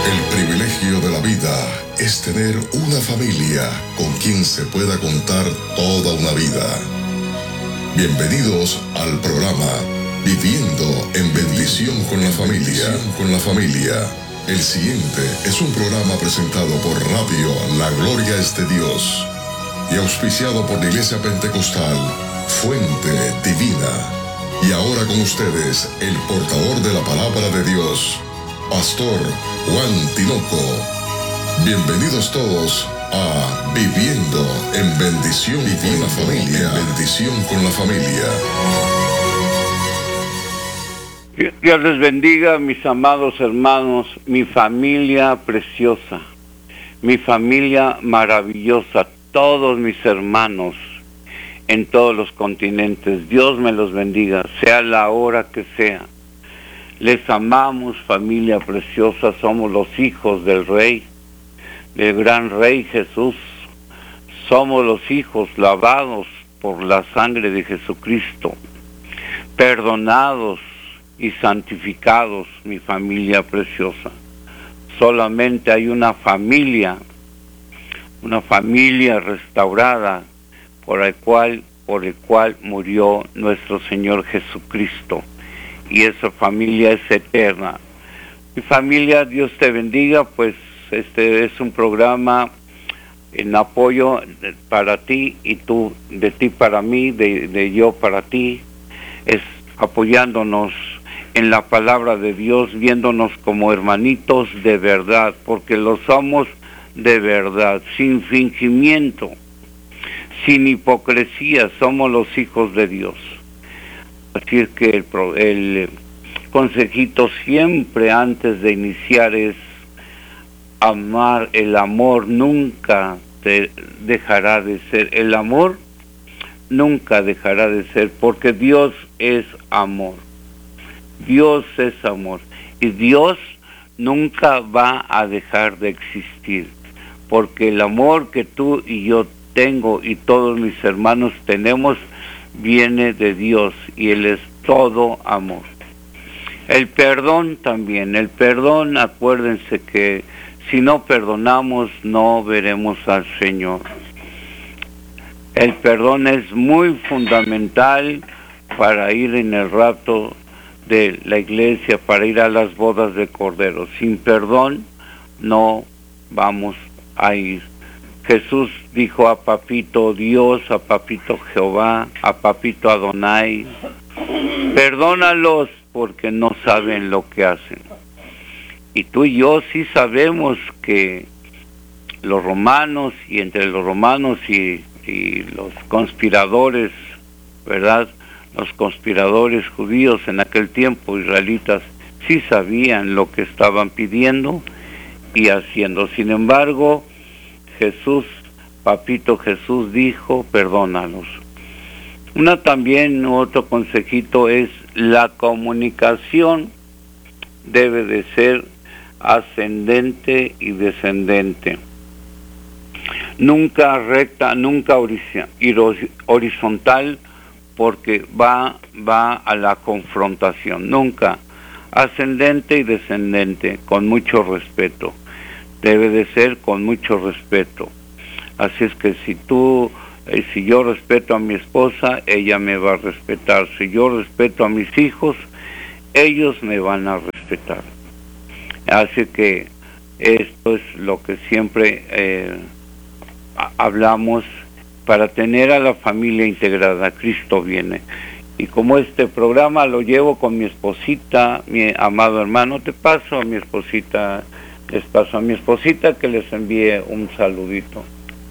El privilegio de la vida es tener una familia con quien se pueda contar toda una vida. Bienvenidos al programa Viviendo en Bendición con la Familia. El siguiente es un programa presentado por Radio La Gloria es de Dios y auspiciado por la Iglesia Pentecostal Fuente Divina. Y ahora con ustedes, el portador de la palabra de Dios, Pastor Juan Tinoco. Bienvenidos todos a Viviendo en Bendición con la Familia. Bendición con la Familia. Dios les bendiga, mis amados hermanos, mi familia preciosa, mi familia maravillosa, todos mis hermanos en todos los continentes. Dios me los bendiga, sea la hora que sea. Les amamos, familia preciosa, somos los hijos del Rey, del gran Rey Jesús. Somos los hijos lavados por la sangre de Jesucristo, perdonados y santificados, mi familia preciosa. Solamente hay una familia restaurada por el cual murió nuestro Señor Jesucristo, y esa familia es eterna. Mi familia, Dios te bendiga. Pues este es un programa en apoyo para ti y tú, de ti para mí, de yo para ti. Es apoyándonos en la palabra de Dios, viéndonos como hermanitos de verdad, porque lo somos de verdad, sin fingimiento, sin hipocresía. Somos los hijos de Dios. Así es que el consejito siempre antes de iniciar es amar. El amor nunca te dejará de ser. El amor nunca dejará de ser, porque Dios es amor. Dios es amor. Y Dios nunca va a dejar de existir, porque el amor que tú y yo tengo y todos mis hermanos tenemos viene de Dios, y Él es todo amor. El perdón también. El perdón, acuérdense que si no perdonamos no veremos al Señor. El perdón es muy fundamental para ir en el rapto de la iglesia, para ir a las bodas de Cordero. Sin perdón no vamos a ir. Jesús dijo a Papito Dios, a Papito Jehová, a Papito Adonai: perdónalos porque no saben lo que hacen. Y tú y yo sí sabemos que los romanos, y entre los romanos y los conspiradores, ¿verdad? Los conspiradores judíos en aquel tiempo, israelitas, sí sabían lo que estaban pidiendo y haciendo. Sin embargo, Jesús, Papito Jesús dijo: perdónalos. Otro consejito es: la comunicación debe de ser ascendente y descendente. Nunca recta, nunca horizontal, porque va a la confrontación. Nunca ascendente y descendente, con mucho respeto. Debe de ser con mucho respeto. Así es que si yo respeto a mi esposa, ella me va a respetar. Si yo respeto a mis hijos, ellos me van a respetar. Así que esto es lo que siempre hablamos para tener a la familia integrada. Cristo viene. Y como este programa lo llevo con mi esposita, mi amado hermano, les paso a mi esposita que les envíe un saludito.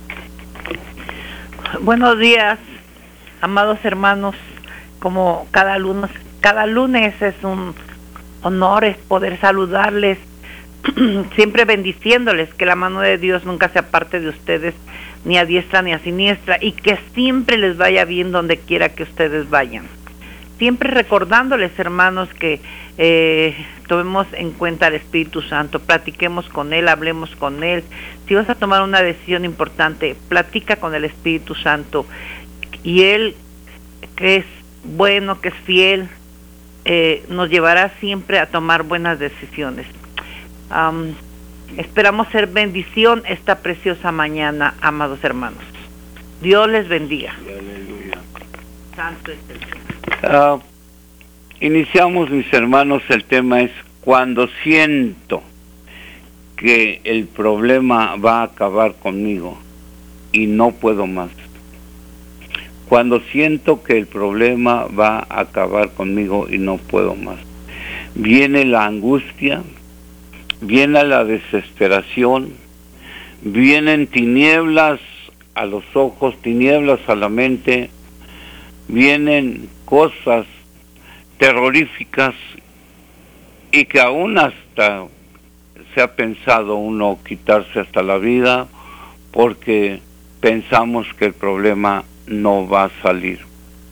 Buenos días, amados hermanos. Como cada lunes es un honor es poder saludarles, siempre bendiciéndoles, que la mano de Dios nunca se aparte de ustedes, ni a diestra ni a siniestra, y que siempre les vaya bien donde quiera que ustedes vayan. Siempre recordándoles, hermanos, que tomemos en cuenta al Espíritu Santo, platiquemos con Él, hablemos con Él. Si vas a tomar una decisión importante, platica con el Espíritu Santo, y Él, que es bueno, que es fiel, nos llevará siempre a tomar buenas decisiones. Esperamos ser bendición esta preciosa mañana, amados hermanos. Dios les bendiga. Aleluya. Santo es el Señor. Iniciamos, mis hermanos, el tema es cuando siento que el problema va a acabar conmigo y no puedo más. Cuando siento que el problema va a acabar conmigo y no puedo más. Viene la angustia, viene la desesperación, vienen tinieblas a los ojos, tinieblas a la mente, vienen cosas terroríficas y que aún hasta se ha pensado uno quitarse hasta la vida porque pensamos que el problema no va a salir.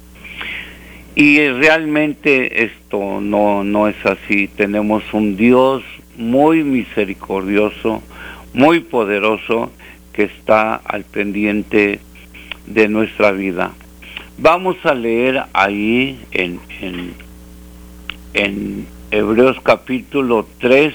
Y realmente esto no es así. Tenemos un Dios muy misericordioso, muy poderoso, que está al pendiente de nuestra vida. Vamos a leer ahí en Hebreos capítulo 13,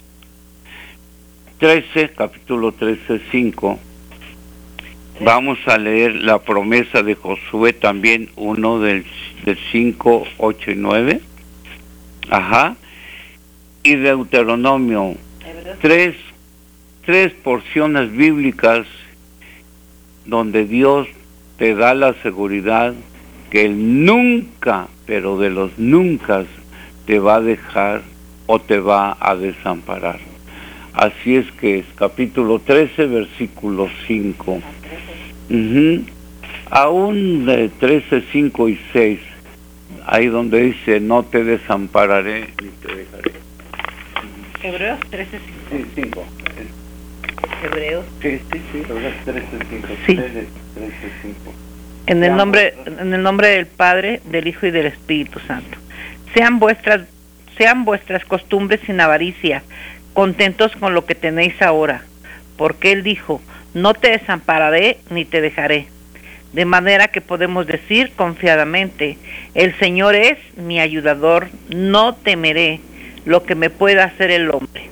capítulo 13, 5. Vamos a leer la promesa de Josué también, uno del 5, 8 y 9. Ajá. Y Deuteronomio, tres porciones bíblicas donde Dios te da la seguridad que Él nunca, pero de los nunca, te va a dejar o te va a desamparar. Así es que es capítulo 13, versículo 5. Aún de 13, 5 y 6, ahí donde dice, no te desampararé ni te dejaré. Hebreos 13, 5. Sí, 5. Hebreos. Sí, Hebreos 13, 5. Sí. 13, 5. En el nombre del Padre, del Hijo y del Espíritu Santo. Sean vuestras costumbres sin avaricia, contentos con lo que tenéis ahora, porque Él dijo, no te desampararé ni te dejaré. De manera que podemos decir confiadamente, el Señor es mi ayudador, no temeré lo que me pueda hacer el hombre.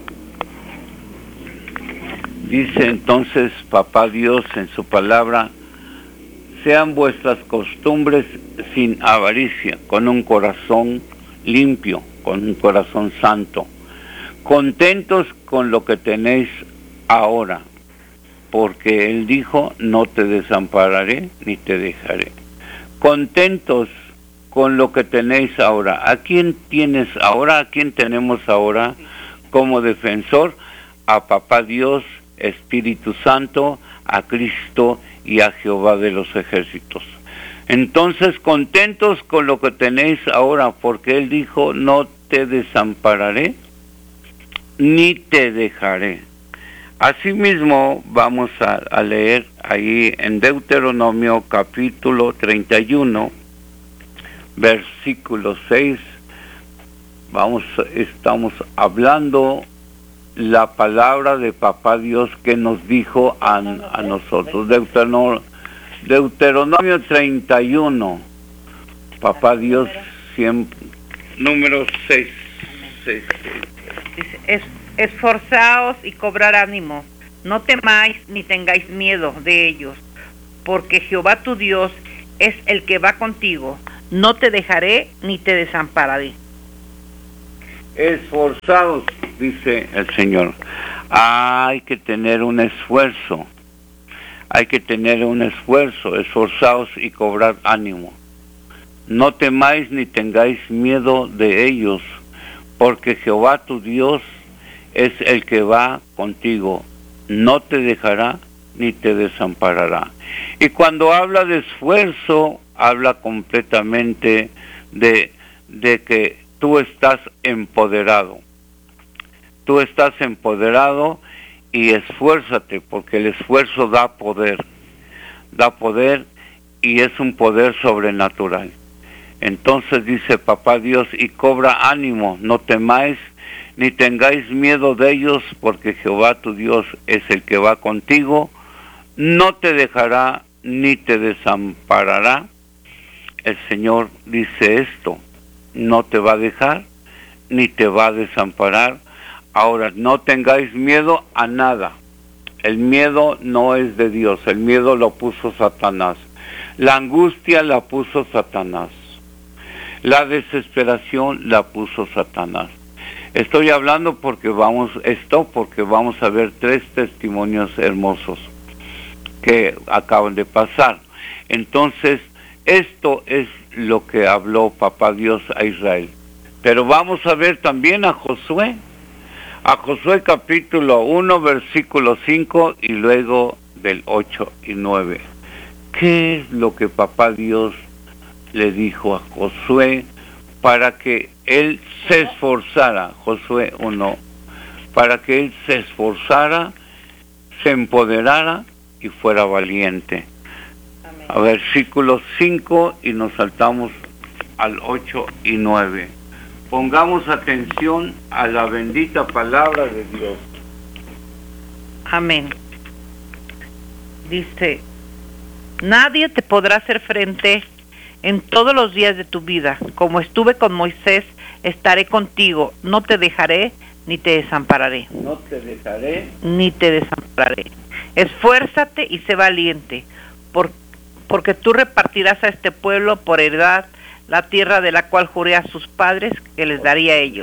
Dice entonces Papá Dios en su palabra, sean vuestras costumbres sin avaricia, con un corazón limpio, con un corazón santo, contentos con lo que tenéis ahora, porque Él dijo, no te desampararé ni te dejaré. Contentos con lo que tenéis ahora. ¿A quién tienes ahora? ¿A quién tenemos ahora como defensor? A Papá Dios, Espíritu Santo, a Cristo y a Jehová de los ejércitos. Entonces, contentos con lo que tenéis ahora, porque Él dijo, no te desampararé ni te dejaré. Asimismo, vamos a leer ahí en Deuteronomio capítulo 31, versículo 6. Estamos hablando la palabra de Papá Dios que nos dijo a nosotros. Deuteronomio 31, Papá Dios siempre, número 6. Dice, esforzaos y cobrad ánimo, no temáis ni tengáis miedo de ellos, porque Jehová tu Dios es el que va contigo, no te dejaré ni te desampararé. Esforzados, dice el Señor. Hay que tener un esfuerzo. Esforzaos y cobrad ánimo. No temáis ni tengáis miedo de ellos, porque Jehová tu Dios es el que va contigo, no te dejará ni te desamparará. Y cuando habla de esfuerzo, habla completamente de que tú estás empoderado. Tú estás empoderado y esfuérzate, porque el esfuerzo da poder y es un poder sobrenatural. Entonces dice Papá Dios, y cobra ánimo, no temáis ni tengáis miedo de ellos, porque Jehová tu Dios es el que va contigo, no te dejará ni te desamparará. El Señor dice esto, no te va a dejar ni te va a desamparar Ahora, no tengáis miedo a nada. El miedo no es de Dios, el miedo lo puso Satanás. La angustia la puso Satanás. La desesperación la puso Satanás. Estoy hablando porque vamos a ver 3 testimonios hermosos que acaban de pasar. Entonces, esto es lo que habló Papá Dios a Israel. Pero vamos a ver también a Josué. A Josué capítulo 1, versículo 5 y luego del 8 y 9. ¿Qué es lo que Papá Dios le dijo a Josué para que él se esforzara? Josué 1, para que él se esforzara, se empoderara y fuera valiente. Amén. A versículo 5 y nos saltamos al 8 y 9. Pongamos atención a la bendita palabra de Dios. Amén. Dice, nadie te podrá hacer frente en todos los días de tu vida. Como estuve con Moisés, estaré contigo. No te dejaré ni te desampararé. No te dejaré ni te desampararé. Esfuérzate y sé valiente, porque tú repartirás a este pueblo por heredad la tierra de la cual juré a sus padres que les daría a ellos.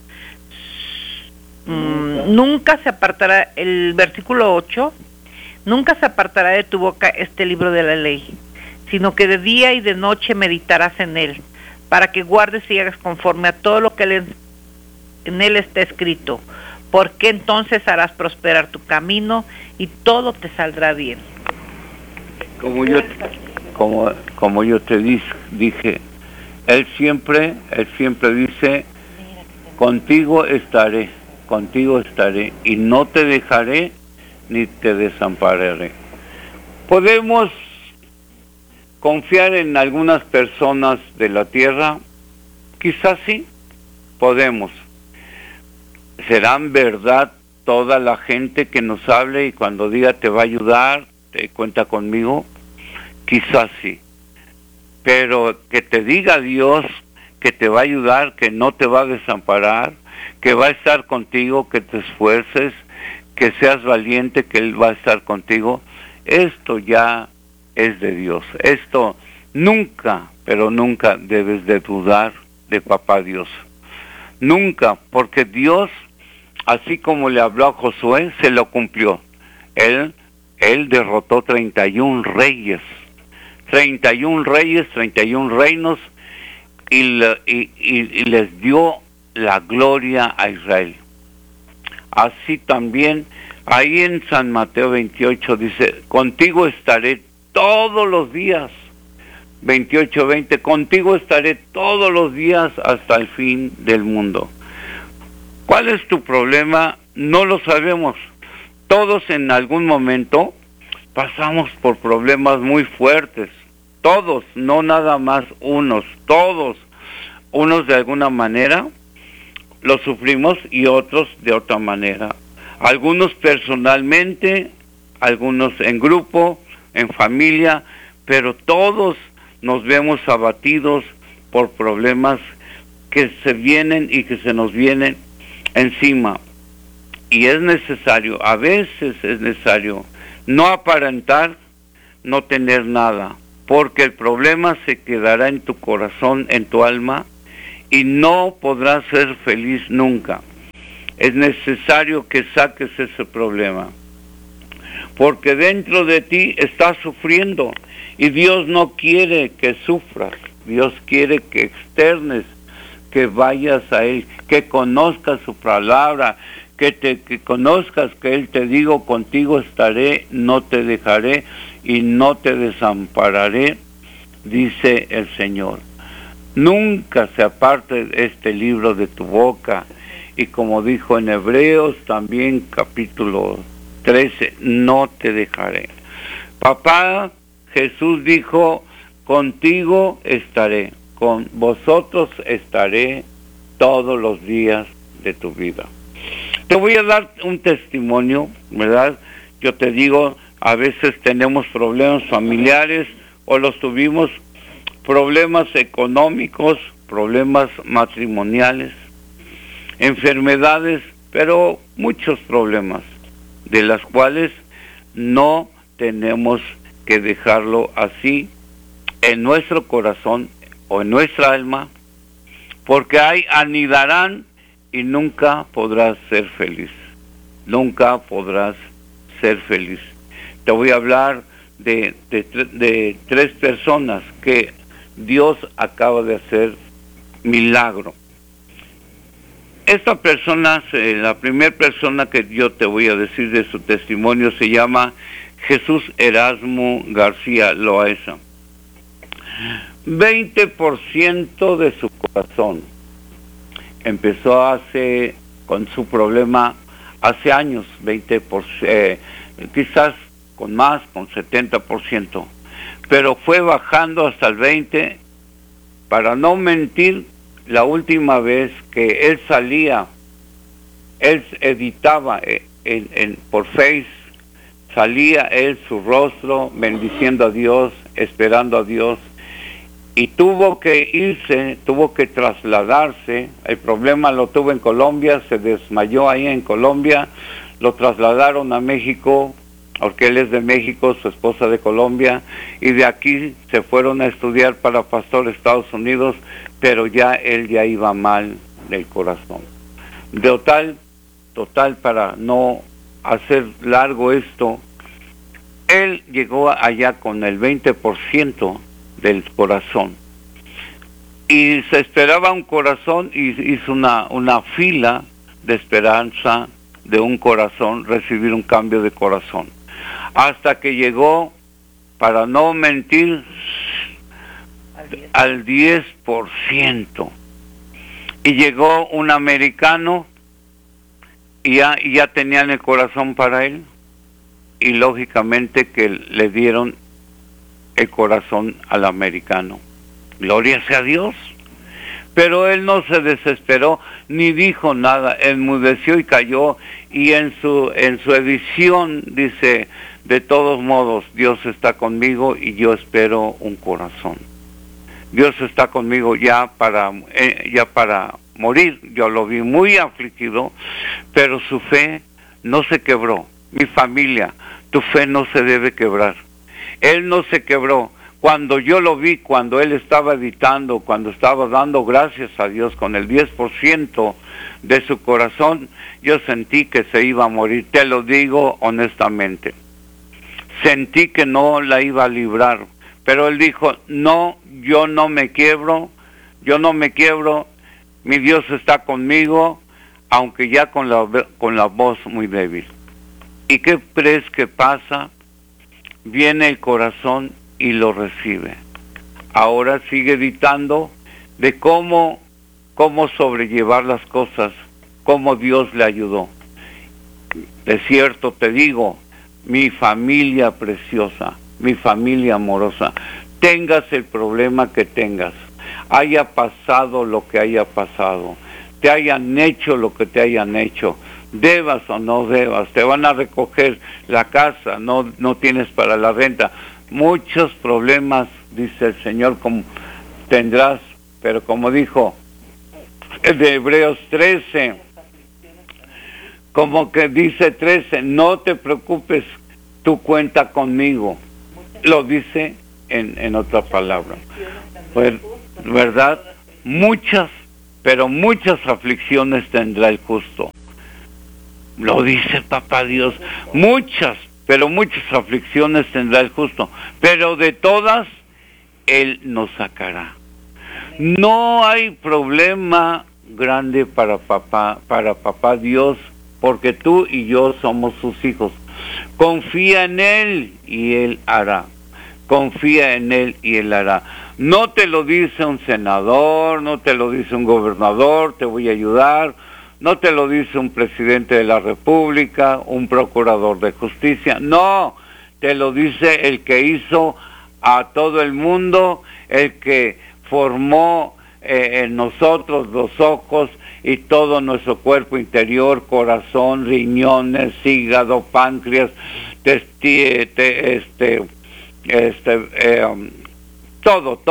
Nunca se apartará, el versículo 8, nunca se apartará de tu boca este libro de la ley, sino que de día y de noche meditarás en él, para que guardes y hagas conforme a todo lo que en él está escrito, porque entonces harás prosperar tu camino y todo te saldrá bien. Como yo te dije, Él siempre dice, contigo estaré, y no te dejaré ni te desampararé. Podemos confiar en algunas personas de la tierra, quizás sí, podemos. ¿Serán verdad toda la gente que nos hable y cuando diga te va a ayudar, te cuenta conmigo? Quizás sí. Pero que te diga Dios que te va a ayudar, que no te va a desamparar, que va a estar contigo, que te esfuerces, que seas valiente, que Él va a estar contigo, esto ya es de Dios. Esto nunca, pero nunca debes de dudar de Papá Dios. Nunca, porque Dios, así como le habló a Josué, se lo cumplió. Él derrotó 31 reyes, 31 reinos, y les dio la gloria a Israel. Así también, ahí en San Mateo 28 dice, contigo estaré todos los días. 28:20, contigo estaré todos los días hasta el fin del mundo. ¿Cuál es tu problema? No lo sabemos. Todos en algún momento pasamos por problemas muy fuertes. Todos, no nada más unos, todos. Unos de alguna manera lo sufrimos y otros de otra manera. Algunos personalmente, algunos en grupo, en familia, pero todos nos vemos abatidos por problemas que se vienen y que se nos vienen encima. Y es necesario, a veces es necesario, no aparentar, no tener nada, porque el problema se quedará en tu corazón, en tu alma, y no podrás ser feliz nunca. Es necesario que saques ese problema, porque dentro de ti estás sufriendo, y Dios no quiere que sufras. Dios quiere que externes, que vayas a Él, que conozcas su palabra, que conozcas que Él te digo, contigo estaré, no te dejaré y no te desampararé, dice el Señor. Nunca se aparte este libro de tu boca. Y como dijo en Hebreos también capítulo 13, no te dejaré. Papá Jesús dijo, contigo estaré, con vosotros estaré todos los días de tu vida. Te voy a dar un testimonio, ¿verdad? Yo te digo, a veces tenemos problemas familiares o los tuvimos, problemas económicos, problemas matrimoniales, enfermedades pero muchos problemas, de las cuales no tenemos que dejarlo así en nuestro corazón o en nuestra alma, porque ahí anidarán y nunca podrás ser feliz. Nunca podrás ser feliz. Te voy a hablar de 3 personas que Dios acaba de hacer milagro. Esta persona, la primera persona que yo te voy a decir de su testimonio se llama Jesús Erasmo García Loaiza. 20% de su corazón empezó con su problema hace años, 20%, quizás con más, con 70%, pero fue bajando hasta el 20%. Para no mentir, la última vez que él salía, él editaba por Face, salía él su rostro bendiciendo a Dios, esperando a Dios, y tuvo que irse, tuvo que trasladarse. El problema lo tuvo en Colombia, se desmayó ahí en Colombia, lo trasladaron a México, porque él es de México, su esposa de Colombia, y de aquí se fueron a estudiar para pastor a Estados Unidos, pero él ya iba mal del corazón. Total, para no hacer largo esto, él llegó allá con el 20% del corazón, y se esperaba un corazón, y hizo una fila de esperanza de un corazón, recibir un cambio de corazón, hasta que llegó, para no mentir, al 10%, y llegó un americano y ya tenían el corazón para él, y lógicamente que le dieron el corazón al americano. Gloria sea a Dios. Pero él no se desesperó ni dijo nada, enmudeció y cayó, y en su edición dice: de todos modos, Dios está conmigo y yo espero un corazón. Dios está conmigo ya para morir. Yo lo vi muy afligido, pero su fe no se quebró. Mi familia, tu fe no se debe quebrar. Él no se quebró. Cuando yo lo vi, cuando él estaba editando, cuando estaba dando gracias a Dios con el 10% de su corazón, yo sentí que se iba a morir. Te lo digo honestamente. Sentí que no la iba a librar. Pero él dijo: no, yo no me quiebro, mi Dios está conmigo, aunque ya con la voz muy débil. ¿Y qué crees que pasa? Viene el corazón y lo recibe. Ahora sigue editando de cómo sobrellevar las cosas, cómo Dios le ayudó. De cierto te digo, mi familia preciosa, mi familia amorosa, tengas el problema que tengas, haya pasado lo que haya pasado, te hayan hecho lo que te hayan hecho, debas o no debas, te van a recoger la casa, no tienes para la renta, muchos problemas, dice el Señor, como tendrás, pero como dijo de Hebreos 13, como que dice 13, no te preocupes, tú cuenta conmigo. Lo dice en otra palabra. Pues, ¿verdad? Muchas, pero muchas aflicciones tendrá el justo. Lo dice Papá Dios. Muchas, pero muchas aflicciones tendrá el justo. Pero de todas, Él nos sacará. No hay problema grande para Papá Dios, porque tú y yo somos sus hijos. Confía en Él y Él hará. Confía en Él y Él hará. No te lo dice un senador, no te lo dice un gobernador, te voy a ayudar. No te lo dice un presidente de la República, un procurador de justicia. No, te lo dice el que hizo a todo el mundo, el que formó en nosotros los ojos y todo nuestro cuerpo interior, corazón, riñones, hígado, páncreas, todos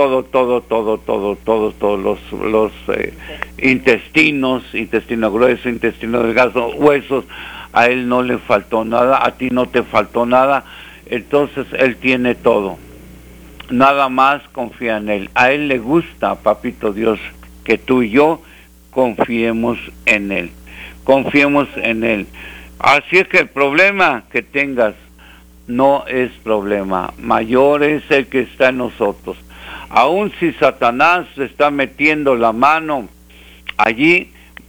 los intestinos, intestino grueso, intestino delgado, huesos. A él no le faltó nada, a ti no te faltó nada. Entonces él tiene todo. Nada más confía en él. A él le gusta, papito Dios, que tú y yo confiemos en él. Confiemos en él. Así es que el problema que tengas no es problema. Mayor es el que está en nosotros. Aun si Satanás está metiendo la mano allí,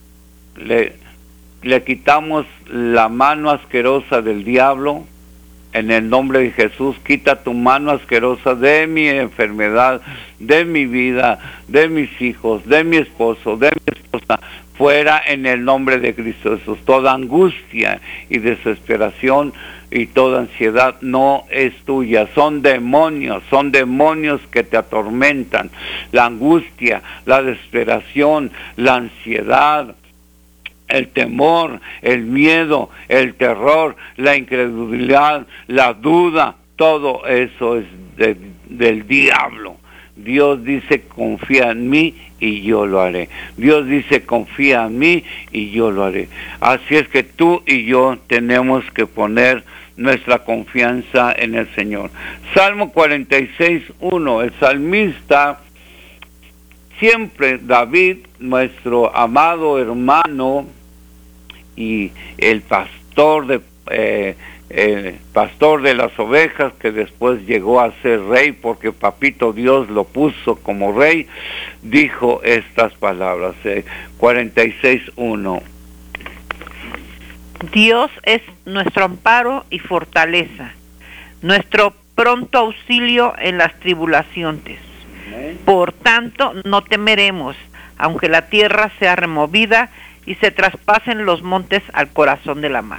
le quitamos la mano asquerosa del diablo. En el nombre de Jesús, quita tu mano asquerosa de mi enfermedad, de mi vida, de mis hijos, de mi esposo, de mi esposa. Fuera en el nombre de Cristo Jesús. Toda angustia y desesperación y toda ansiedad no es tuya. Son demonios que te atormentan. La angustia, la desesperación, la ansiedad, el temor, el miedo, el terror, la incredulidad, la duda, todo eso es del diablo. Dios dice, confía en mí y yo lo haré. Dios dice, confía en mí y yo lo haré. Así es que tú y yo tenemos que poner nuestra confianza en el Señor. Salmo 46:1, el salmista, siempre David, nuestro amado hermano y el pastor de las ovejas, que después llegó a ser rey porque papito Dios lo puso como rey, dijo estas palabras, 46:1. Dios es nuestro amparo y fortaleza, nuestro pronto auxilio en las tribulaciones. Por tanto, no temeremos, aunque la tierra sea removida y se traspasen los montes al corazón de la mar.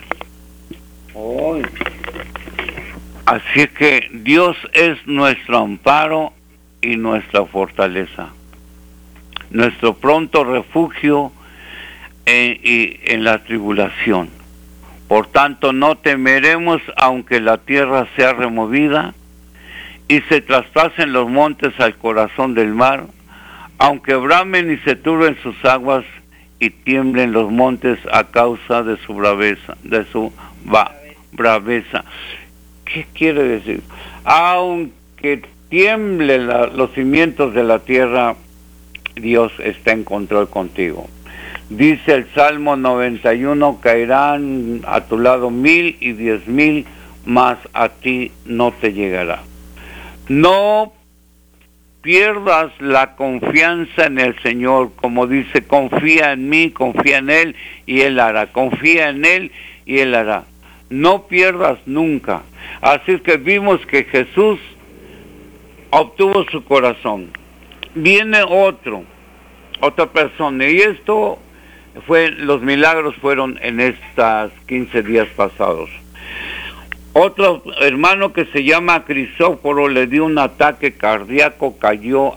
Así que Dios es nuestro amparo y nuestra fortaleza, nuestro pronto refugio en la tribulación. Por tanto, no temeremos, aunque la tierra sea removida y se traspasen los montes al corazón del mar, aunque bramen y se turben sus aguas y tiemblen los montes a causa de su braveza, braveza. ¿Qué quiere decir? Aunque tiemblen los cimientos de la tierra, Dios está en control contigo. Dice el Salmo 91, caerán a tu lado 1000 y 10,000, mas a ti no te llegará. No pierdas la confianza en el Señor, como dice, confía en mí, confía en Él y Él hará. Confía en Él y Él hará. No pierdas nunca. Así es que vimos que Jesús obtuvo su corazón. Viene otra persona, y los milagros fueron en estos 15 días pasados. Otro hermano que se llama Crisóforo le dio un ataque cardíaco, cayó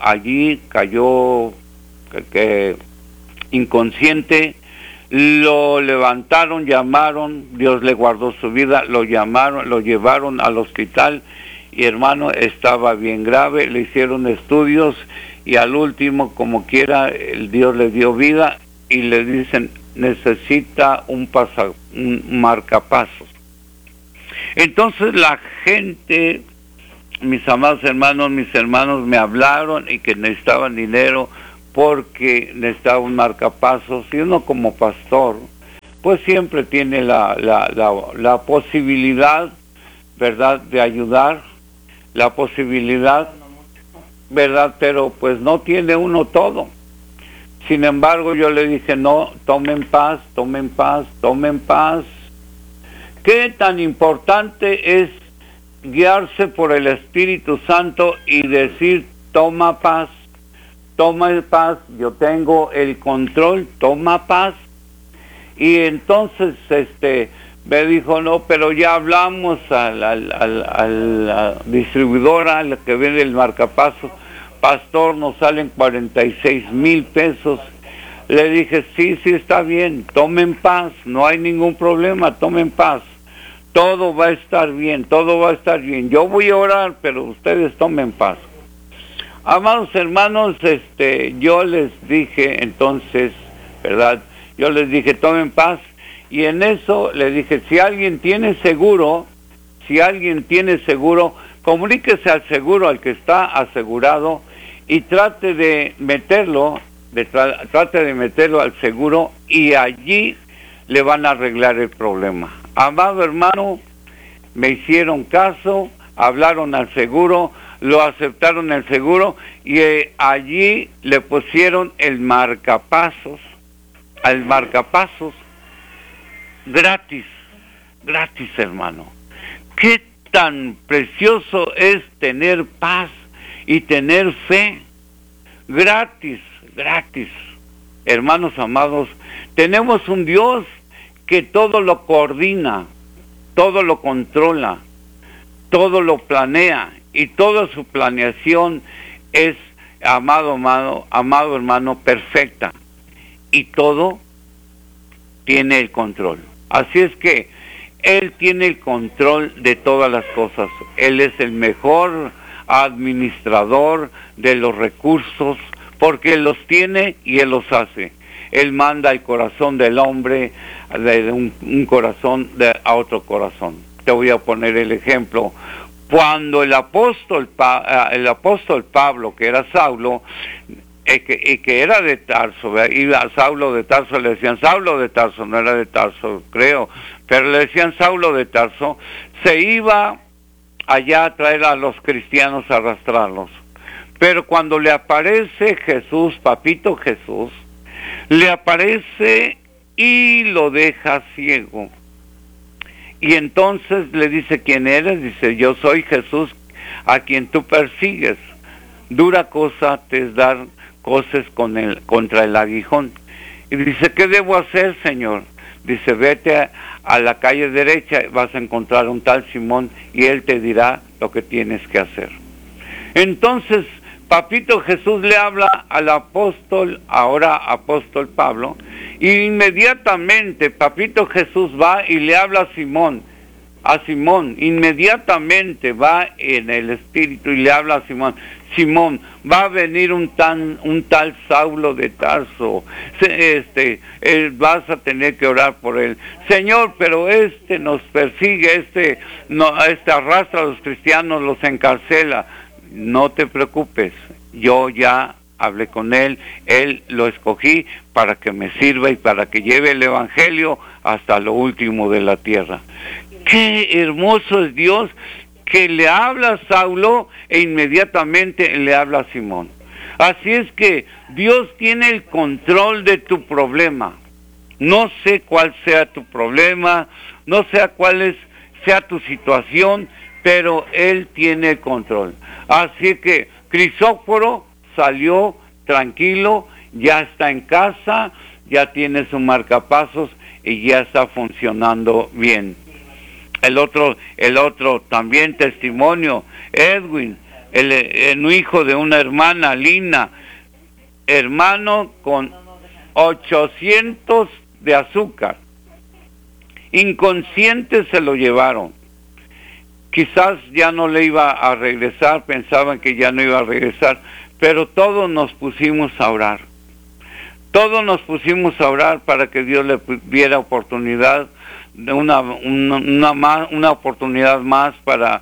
inconsciente, lo levantaron, llamaron, Dios le guardó su vida, lo llevaron al hospital y hermano estaba bien grave, le hicieron estudios y al último, como quiera, el Dios le dio vida y le dicen, necesita un marcapasos. Entonces la gente, mis amados hermanos, mis hermanos me hablaron y que necesitaban dinero porque necesitaba un marcapasos, y uno como pastor pues siempre tiene la posibilidad, ¿verdad?, de ayudar, la posibilidad, ¿verdad?, pero pues no tiene uno todo. Sin embargo, yo le dije, no, tomen paz. ¿Qué tan importante es guiarse por el Espíritu Santo y decir, toma paz, yo tengo el control, toma paz? Y entonces me dijo, no, pero ya hablamos a la distribuidora, a la que vende el marcapasos, pastor, nos salen 46,000 pesos. Le dije, sí, está bien, tomen paz, no hay ningún problema, tomen paz. Todo va a estar bien. Yo voy a orar, pero ustedes tomen paz. Amados hermanos, yo les dije entonces, ¿verdad? Yo les dije, tomen paz, y en eso les dije, si alguien tiene seguro, comuníquese al seguro, al que está asegurado, y trate de meterlo al seguro, y allí le van a arreglar el problema. Amado hermano, me hicieron caso, hablaron al seguro, lo aceptaron el seguro, y allí le pusieron el marcapasos, gratis, hermano. Qué tan precioso es tener paz y tener fe, gratis. Hermanos amados, tenemos un Dios que todo lo coordina, todo lo controla, todo lo planea, y toda su planeación es, amado hermano, perfecta, y todo tiene el control. Así es que Él tiene el control de todas las cosas. Él es el mejor administrador de los recursos, porque Él los tiene y Él los hace. Él manda el corazón del hombre de un corazón a otro corazón. Te voy a poner el ejemplo. Cuando el apóstol Pablo, que era Saulo, que era de Tarso, iba a Saulo de Tarso, le decían Saulo de Tarso, no era de Tarso, creo, pero le decían Saulo de Tarso, se iba allá a traer a los cristianos, a arrastrarlos. Pero cuando le aparece Jesús, papito Jesús, le aparece y lo deja ciego. Y entonces le dice, ¿quién eres? Dice, yo soy Jesús a quien tú persigues. Dura cosa te es dar coces contra el aguijón. Y dice, ¿qué debo hacer, Señor? Dice, vete a la calle derecha, vas a encontrar un tal Simón y él te dirá lo que tienes que hacer. Entonces, papito Jesús le habla al apóstol, ahora apóstol Pablo, y inmediatamente papito Jesús va y le habla a Simón, inmediatamente va en el espíritu y le habla a Simón. Simón, va a venir un tal Saulo de Tarso, vas a tener que orar por él. Señor, pero nos persigue, arrastra a los cristianos, los encarcela. No te preocupes, yo ya hablé con él lo escogí para que me sirva y para que lleve el evangelio hasta lo último de la tierra. Qué hermoso es Dios, que le habla a Saulo e inmediatamente le habla a Simón. Así es que Dios tiene el control de tu problema. No sé cuál sea tu problema, no sé cuál sea tu situación, pero Él tiene el control. Así que Crisóforo salió tranquilo, ya está en casa, ya tiene su marcapasos y ya está funcionando bien. El otro también testimonio, Edwin, el hijo de una hermana, Lina, hermano con 800 de azúcar, inconsciente se lo llevaron. Quizás ya no le iba a regresar, pensaban que ya no iba a regresar, pero todos nos pusimos a orar. Todos nos pusimos a orar para que Dios le diera oportunidad, una oportunidad más para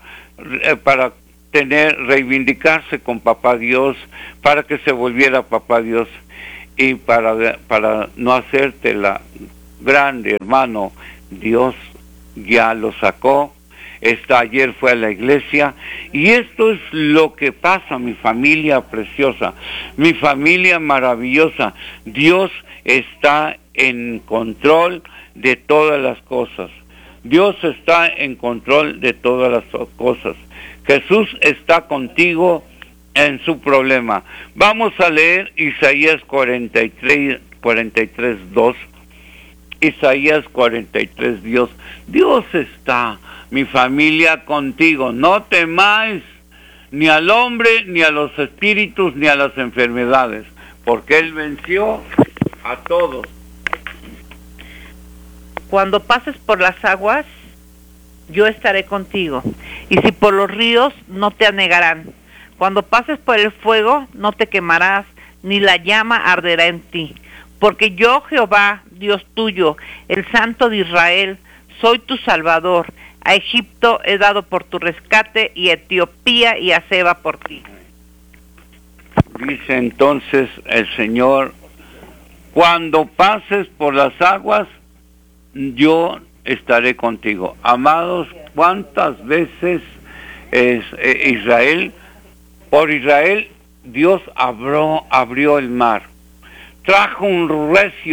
reivindicarse con Papá Dios, para que se volviera Papá Dios y para no hacértela grande, hermano. Dios ya lo sacó. Ayer fue a la iglesia y esto es lo que pasa, mi familia preciosa, mi familia maravillosa. Dios está en control de todas las cosas. Dios está en control de todas las cosas. Jesús está contigo en su problema. Vamos a leer Isaías 43:2. Isaías 43, Dios está, mi familia, contigo. No temáis ni al hombre, ni a los espíritus, ni a las enfermedades, porque Él venció a todos. Cuando pases por las aguas, yo estaré contigo, y si por los ríos, no te anegarán. cuando pases por el fuego, no te quemarás, ni la llama arderá en ti. Porque yo, Jehová, Dios tuyo, el Santo de Israel, soy tu Salvador. A Egipto he dado por tu rescate, y a Etiopía y a Seba por ti. Dice entonces el Señor, cuando pases por las aguas, yo estaré contigo. Amados, ¿cuántas veces por Israel, Dios abrió el mar? Trajo un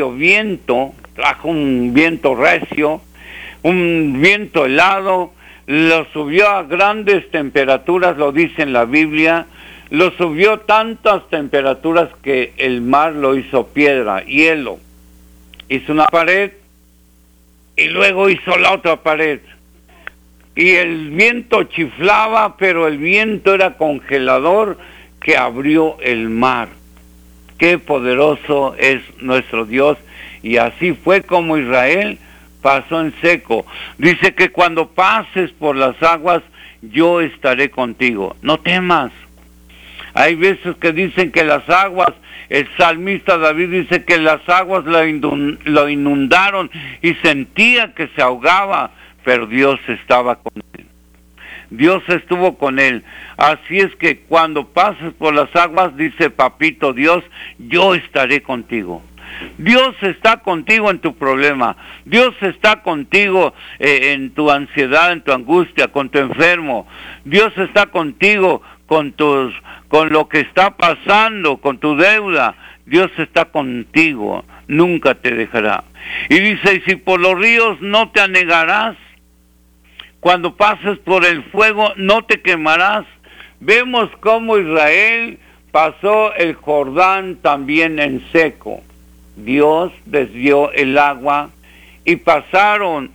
viento recio, un viento helado, lo subió a grandes temperaturas, lo dice en la Biblia, lo subió tantas temperaturas que el mar lo hizo piedra, hielo. Hizo una pared y luego hizo la otra pared. Y el viento chiflaba, pero el viento era congelador que abrió el mar. Qué poderoso es nuestro Dios. Y así fue como Israel pasó en seco. Dice que cuando pases por las aguas, yo estaré contigo. No temas. Hay veces que dicen que las aguas, el salmista David dice que las aguas lo inundaron y sentía que se ahogaba, pero Dios estaba con él. Dios estuvo con él. Así es que cuando pases por las aguas, dice Papito Dios, yo estaré contigo. Dios está contigo en tu problema. Dios está contigo en tu ansiedad, en tu angustia, con tu enfermo. Dios está contigo con lo que está pasando, con tu deuda. Dios está contigo, nunca te dejará. Y dice, y si por los ríos no te anegarás, cuando pases por el fuego no te quemarás. Vemos cómo Israel pasó el Jordán también en seco. Dios desvió el agua y pasaron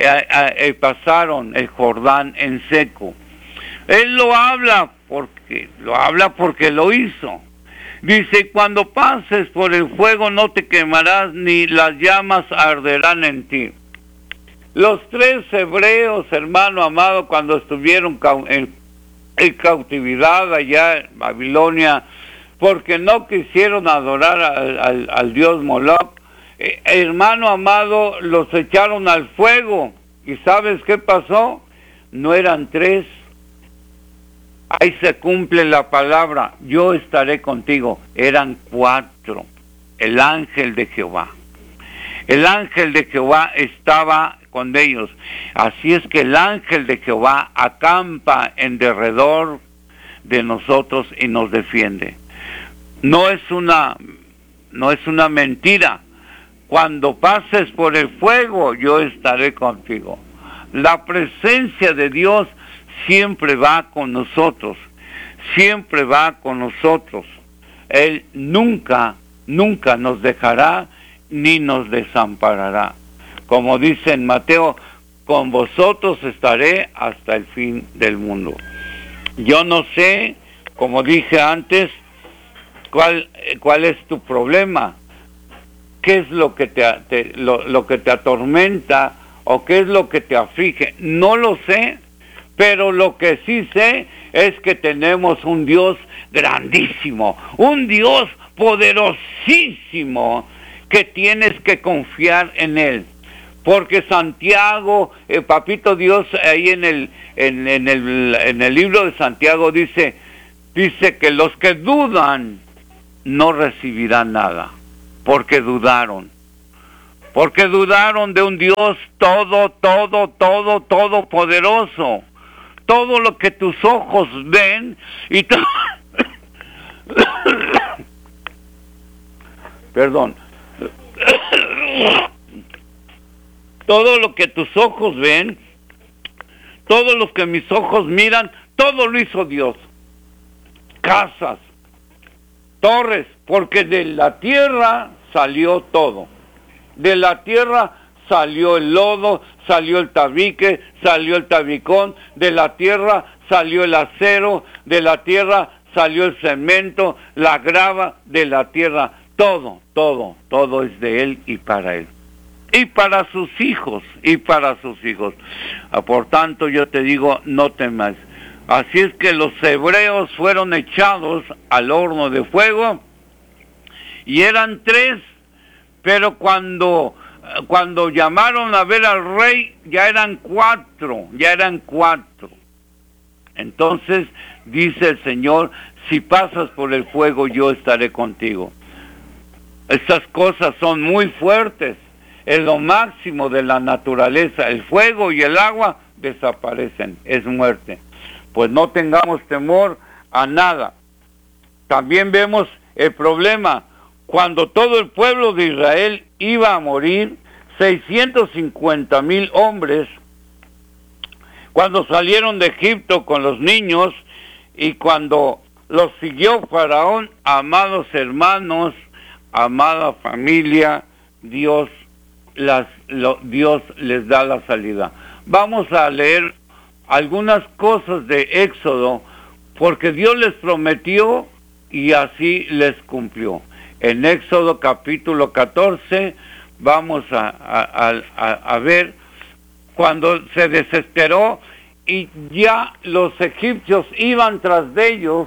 el Jordán en seco. Él lo habla porque lo hizo. Dice, cuando pases por el fuego no te quemarás, ni las llamas arderán en ti. Los 3 hebreos, hermano amado, cuando estuvieron en cautividad allá en Babilonia, porque no quisieron adorar al dios Moloch, hermano amado, los echaron al fuego. ¿Y sabes qué pasó? No eran 3. Ahí se cumple la palabra, yo estaré contigo. Eran 4. El ángel de Jehová. El ángel de Jehová estaba con ellos. Así es que el ángel de Jehová acampa en derredor de nosotros y nos defiende. No es una mentira. Cuando pases por el fuego, yo estaré contigo. La presencia de Dios siempre va con nosotros. Siempre va con nosotros. Él nunca nos dejará ni nos desamparará. Como dice en Mateo, con vosotros estaré hasta el fin del mundo. Yo no sé, como dije antes, cuál es tu problema, qué es lo que te atormenta o qué es lo que te aflige. No lo sé, pero lo que sí sé es que tenemos un Dios grandísimo, un Dios poderosísimo, que tienes que confiar en Él. Porque Santiago, Papito Dios, ahí en el libro de Santiago dice que los que dudan no recibirán nada, porque dudaron de un Dios todopoderoso. Todo lo que tus ojos ven y perdón. Todo lo que tus ojos ven, todo lo que mis ojos miran, todo lo hizo Dios. Casas, torres, porque de la tierra salió todo. De la tierra salió el lodo, salió el tabique, salió el tabicón, de la tierra salió el acero, de la tierra salió el cemento, la grava, de la tierra, todo es de Él y para Él. Y para sus hijos, Por tanto yo te digo, no temas. Así es que los hebreos fueron echados al horno de fuego, y eran 3, pero cuando llamaron a ver al rey, ya eran 4. Entonces dice el Señor: si pasas por el fuego, yo estaré contigo. Estas cosas son muy fuertes, es lo máximo de la naturaleza. El fuego y el agua desaparecen, es muerte. Pues no tengamos temor a nada. También vemos el problema. Cuando todo el pueblo de Israel iba a morir, 650,000 hombres, cuando salieron de Egipto con los niños, y cuando los siguió Faraón, amados hermanos, amada familia, Dios les da la salida. Vamos a leer algunas cosas de Éxodo, porque Dios les prometió y así les cumplió. En Éxodo capítulo 14 vamos a ver cuando se desesperó y ya los egipcios iban tras de ellos.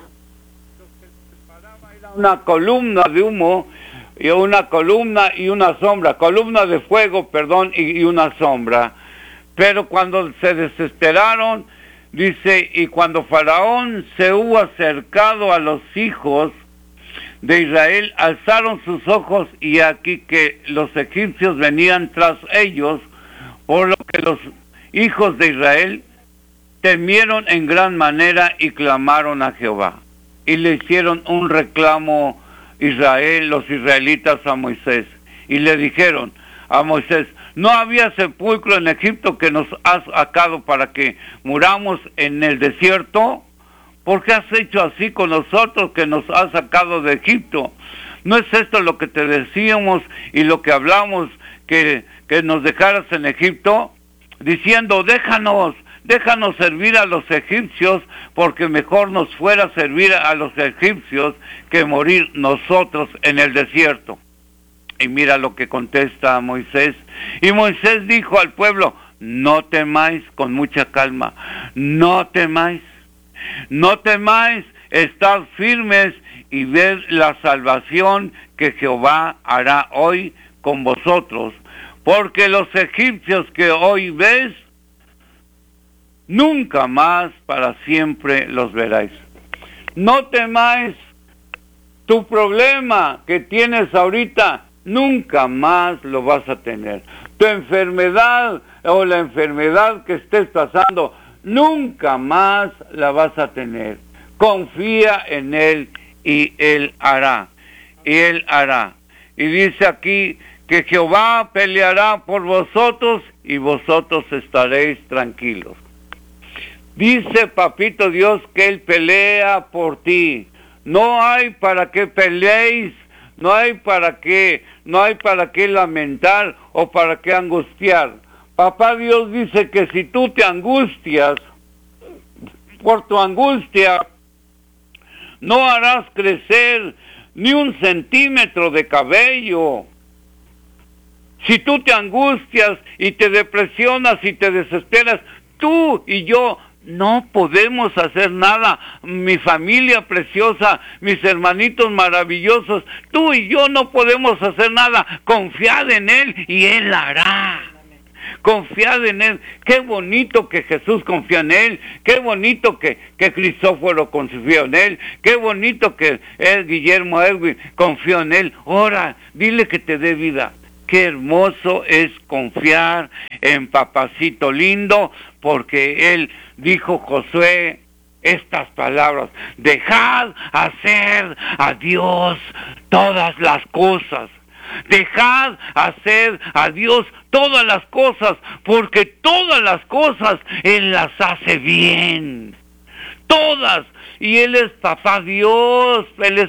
Era una columna de humo, y una columna y una sombra, columna de fuego, y una sombra. Pero cuando se desesperaron, dice, y cuando Faraón se hubo acercado a los hijos de Israel, alzaron sus ojos, y aquí que los egipcios venían tras ellos, por lo que los hijos de Israel temieron en gran manera y clamaron a Jehová. Y le hicieron un reclamo los israelitas a Moisés, y le dijeron a Moisés: ¿no había sepulcro en Egipto que nos has sacado para que muramos en el desierto? ¿Por qué has hecho así con nosotros que nos has sacado de Egipto? ¿No es esto lo que te decíamos y lo que hablamos, que nos dejaras en Egipto? Diciendo: déjanos servir a los egipcios, porque mejor nos fuera servir a los egipcios que morir nosotros en el desierto. Y mira lo que contesta Moisés. Y Moisés dijo al pueblo: no temáis, con mucha calma, no temáis, estad firmes y ved la salvación que Jehová hará hoy con vosotros, porque los egipcios que hoy ves, nunca más para siempre los veráis. No temáis. Tu problema que tienes ahorita, nunca más lo vas a tener. Tu enfermedad o la enfermedad que estés pasando, nunca más la vas a tener. Confía en Él y Él hará. Y dice aquí que Jehová peleará por vosotros y vosotros estaréis tranquilos. Dice Papito Dios que Él pelea por ti. No hay para qué peleéis, no hay para qué lamentar o para qué angustiar. Papá Dios dice que si tú te angustias, por tu angustia, no harás crecer ni 1 centímetro de cabello. Si tú te angustias y te depresionas y te desesperas, tú y yo no podemos hacer nada. Mi familia preciosa, mis hermanitos maravillosos, tú y yo no podemos hacer nada. Confiad en Él y Él hará. Confiad en Él. Qué bonito que Jesús confía en Él. Qué bonito que Cristóforo confió en Él. Qué bonito que Guillermo Edwin confió en Él. Ora, dile que te dé vida. Qué hermoso es confiar en Papacito lindo, porque Él dijo, Josué, estas palabras: dejad hacer a Dios todas las cosas. Dejad hacer a Dios todas las cosas, porque todas las cosas Él las hace bien. Todas. Y Él es Papá Dios.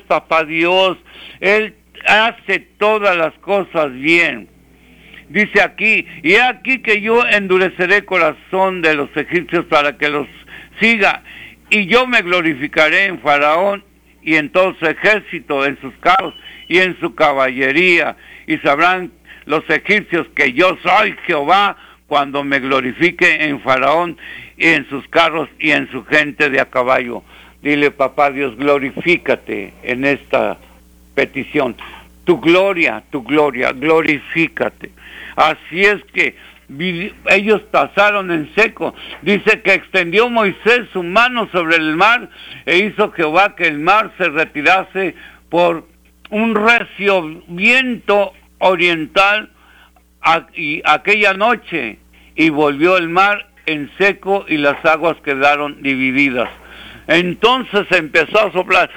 Él hace todas las cosas bien. Dice aquí: y he aquí que yo endureceré el corazón de los egipcios para que los siga, y yo me glorificaré en Faraón y en todo su ejército, en sus carros y en su caballería, y sabrán los egipcios que yo soy Jehová, cuando me glorifique en Faraón y en sus carros y en su gente de a caballo. Dile, papá Dios, glorifícate en esta petición. Tu gloria, glorifícate. Así es que ellos pasaron en seco. Dice que extendió Moisés su mano sobre el mar e hizo Jehová que el mar se retirase por un recio viento oriental aquella noche, y volvió el mar en seco y las aguas quedaron divididas. Entonces empezó a soplar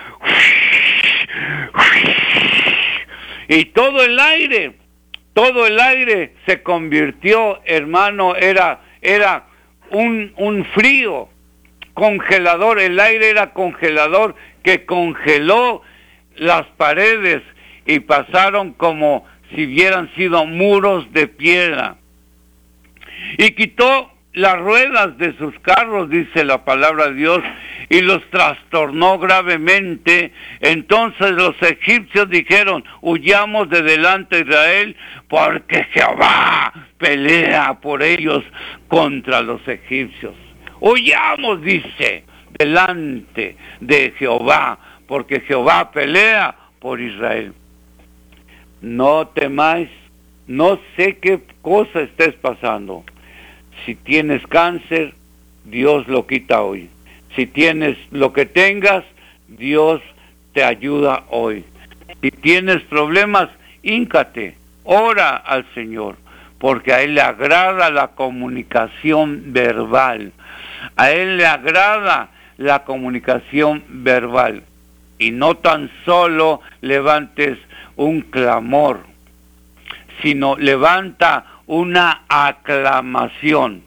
y todo el aire se convirtió, hermano, era un frío congelador. El aire era congelador, que congeló las paredes y pasaron como si hubieran sido muros de piedra. Y quitó las ruedas de sus carros, dice la palabra de Dios, y los trastornó gravemente. Entonces los egipcios dijeron: huyamos de delante de Israel, porque Jehová pelea por ellos contra los egipcios. Huyamos, dice, delante de Jehová, porque Jehová pelea por Israel. No temáis, no sé qué cosa estés pasando. Si tienes cáncer, Dios lo quita hoy. Si tienes lo que tengas, Dios te ayuda hoy. Si tienes problemas, híncate, ora al Señor, porque a Él le agrada la comunicación verbal. A Él le agrada la comunicación verbal. Y no tan solo levantes un clamor, sino levanta una aclamación.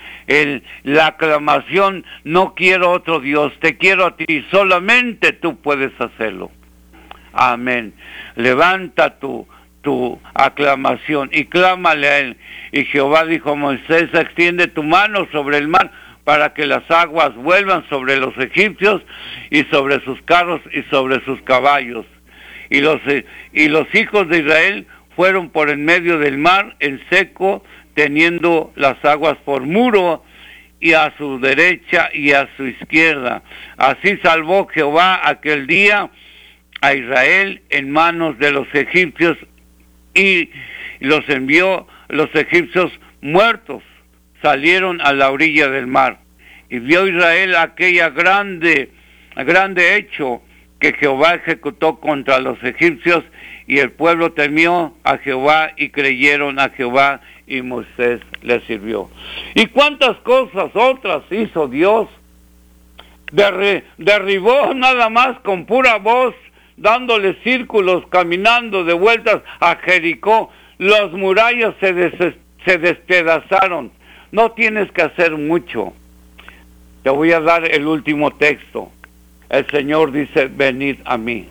La aclamación: no quiero otro Dios, te quiero a ti, solamente tú puedes hacerlo. Amén. Levanta tu aclamación y clámale a Él. Y Jehová dijo a Moisés: extiende tu mano sobre el mar, para que las aguas vuelvan sobre los egipcios y sobre sus carros y sobre sus caballos. Y los hijos de Israel fueron por en medio del mar en seco, teniendo las aguas por muro, y a su derecha y a su izquierda. Así salvó Jehová aquel día a Israel en manos de los egipcios, y los envió los egipcios muertos. Salieron a la orilla del mar, y vio Israel aquella grande hecho que Jehová ejecutó contra los egipcios, y el pueblo temió a Jehová y creyeron a Jehová, y Moisés le sirvió. ¿Y cuántas cosas otras hizo Dios? Derribó nada más con pura voz, dándole círculos, caminando de vueltas a Jericó. Las murallas se despedazaron. No tienes que hacer mucho. Te voy a dar el último texto. El Señor dice: venid a mí.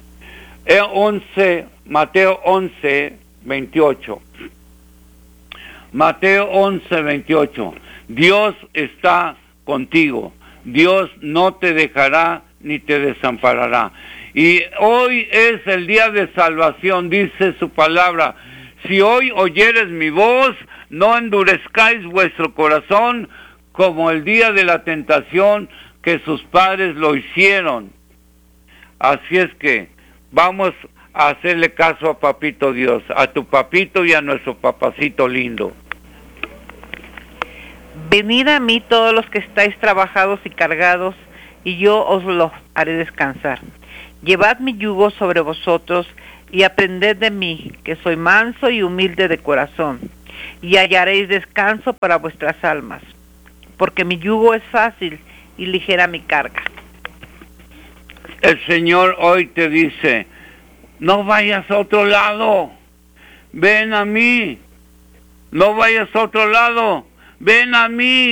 Mateo 11, 28. Mateo 11, 28. Dios está contigo. Dios no te dejará ni te desamparará. Y hoy es el día de salvación, dice su palabra. Si hoy oyeres mi voz, no endurezcáis vuestro corazón como el día de la tentación que sus padres lo hicieron. Así es que vamos a hacerle caso a Papito Dios, a tu papito y a nuestro papacito lindo. Venid a mí todos los que estáis trabajados y cargados, y yo os los haré descansar. Llevad mi yugo sobre vosotros y aprended de mí, que soy manso y humilde de corazón, y hallaréis descanso para vuestras almas, porque mi yugo es fácil y ligera mi carga. El Señor hoy te dice: no vayas a otro lado, ven a mí. No vayas a otro lado, ven a mí.